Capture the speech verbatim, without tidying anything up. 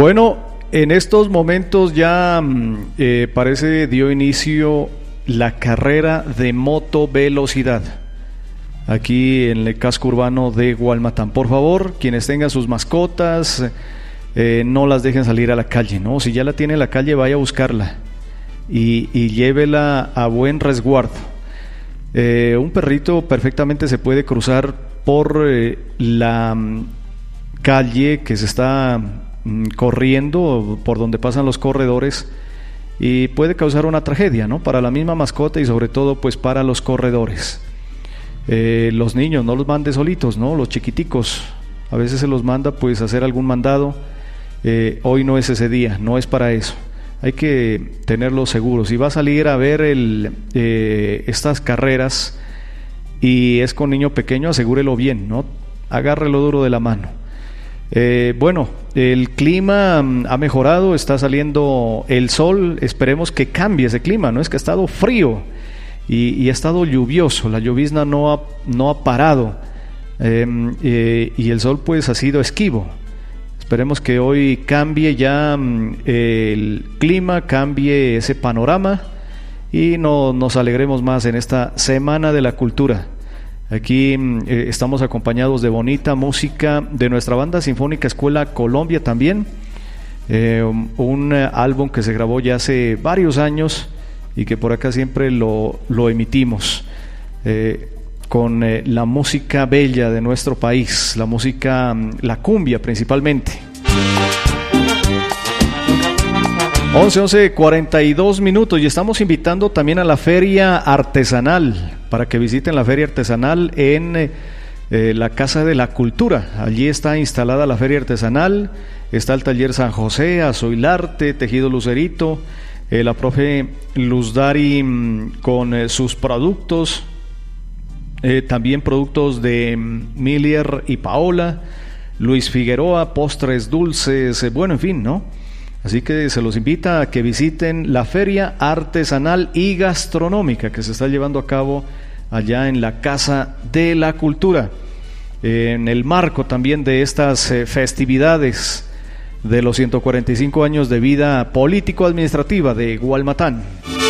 Bueno, en estos momentos ya eh, parece dio inicio la carrera de motovelocidad aquí en el casco urbano de Gualmatán. Por favor, quienes tengan sus mascotas, eh, no las dejen salir a la calle, ¿no? Si ya la tiene en la calle, vaya a buscarla y, y llévela a buen resguardo. Eh, un perrito perfectamente se puede cruzar por eh, la um, calle que se está um, corriendo, por donde pasan los corredores, y puede causar una tragedia, ¿no? Para la misma mascota y sobre todo pues para los corredores. Eh, los niños no los mande solitos, ¿no? Los chiquiticos, a veces se los manda pues a hacer algún mandado. Eh, hoy no es ese día, no es para eso. Hay que tenerlos seguros. Si va a salir a ver el, eh, estas carreras y es con niño pequeño, asegúrelo bien, ¿no? Agárrelo duro de la mano. Eh, bueno, el clima ha mejorado, está saliendo el sol, esperemos que cambie ese clima, ¿no? Es que ha estado frío y, y ha estado lluvioso, la llovizna no ha, no ha parado, eh, eh, y el sol pues ha sido esquivo. Esperemos que hoy cambie ya eh, el clima, cambie ese panorama y no, nos alegremos más en esta Semana de la Cultura. Aquí eh, estamos acompañados de bonita música de nuestra banda sinfónica Escuela Colombia también, eh, un, un álbum que se grabó ya hace varios años y que por acá siempre lo, lo emitimos, eh, con eh, la música bella de nuestro país, la música, la cumbia principalmente. once, once, cuarenta y dos minutos y estamos invitando también a la feria artesanal, para que visiten la feria artesanal en eh, la Casa de la Cultura. Allí está instalada la feria artesanal, está el taller San José, Azoilarte, Tejido Lucerito, eh, la profe Luz Dari mmm, con eh, sus productos, eh, también productos de Milier y Paola, Luis Figueroa, postres dulces, eh, bueno, en fin, ¿no? Así que se los invita a que visiten la feria artesanal y gastronómica que se está llevando a cabo allá en la Casa de la Cultura, en el marco también de estas eh, festividades de los ciento cuarenta y cinco años de vida político-administrativa de Gualmatán.